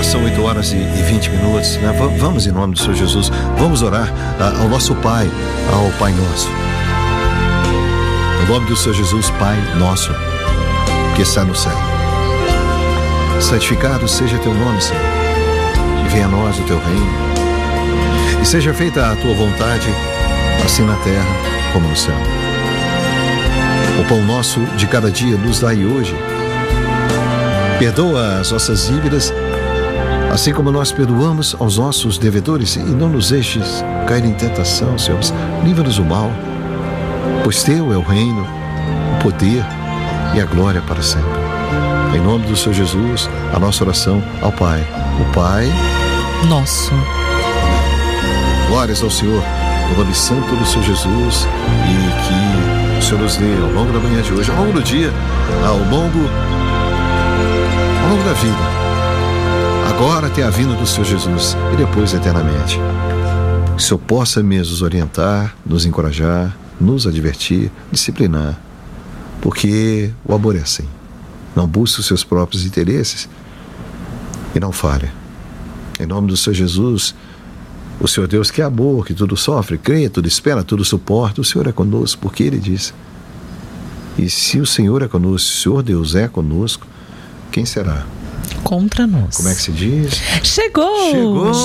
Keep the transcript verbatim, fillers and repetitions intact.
Agora são oito horas e vinte minutos, né? Vamos, em nome do Senhor Jesus, vamos orar ao nosso Pai, ao Pai Nosso. Em nome do Senhor Jesus, Pai Nosso, que está no céu. Santificado seja teu nome, Senhor. E venha a nós o teu reino. E seja feita a tua vontade, assim na terra como no céu. O pão nosso de cada dia nos dai hoje. Perdoa as nossas dívidas, assim como nós perdoamos aos nossos devedores, e não nos deixes cair em tentação, Senhor. Livra-nos do mal, pois teu é o reino, o poder e a glória para sempre. Em nome do Senhor Jesus, a nossa oração ao Pai. O Pai Nosso. Glórias ao Senhor, no nome santo do Senhor Jesus, e que o Senhor nos dê ao longo da manhã de hoje, ao longo do dia, ao longo, ao longo da vida, agora até a vinda do Senhor Jesus e depois eternamente. Que o Senhor possa mesmo nos orientar, nos encorajar, nos advertir, disciplinar, porque o amor é assim. Não busque os seus próprios interesses e não falha. Em nome do Senhor Jesus, o Senhor Deus que é amor, que tudo sofre, crê, tudo espera, tudo suporta, o Senhor é conosco, porque Ele disse. E se o Senhor é conosco, se o Senhor Deus é conosco, quem será contra nós? Como é que se diz? Chegou! Chegou!